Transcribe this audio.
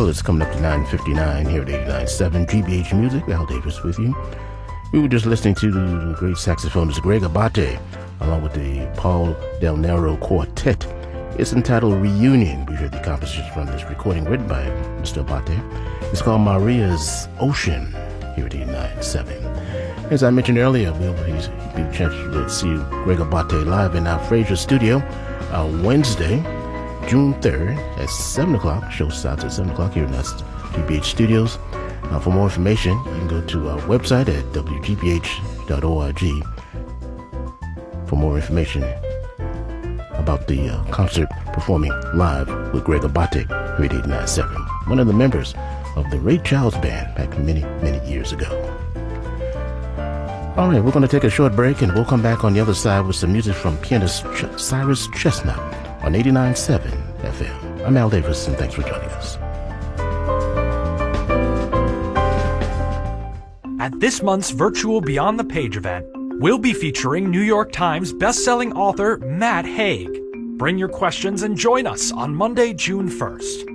Well, it's coming up to 9:59 here at 89.7 GBH Music. Al Davis with you. We were just listening to the great saxophonist Greg Abate, along with the Paul Del Nero Quartet. It's entitled Reunion. We heard the composition from this recording written by Mr. Abate. It's called Maria's Ocean here at 89.7. As I mentioned earlier, we'll be a chance to see Greg Abate live in our Fraser studio Wednesday, June 3rd at 7 o'clock. Show starts at 7 o'clock here in our GBH studios. For more information, you can go to our website at wgbh.org for more information about the concert performing live with Greg Abate here at 89.7, one of the members of the Ray Charles Band back many, many years ago. All right, we're going to take a short break, and we'll come back on the other side with some music from pianist Cyrus Chestnut on 89.7 FM. I'm Al Davis, and thanks for joining us. At this month's virtual Beyond the Page event, we'll be featuring New York Times bestselling author Matt Haig. Bring your questions and join us on Monday, June 1st.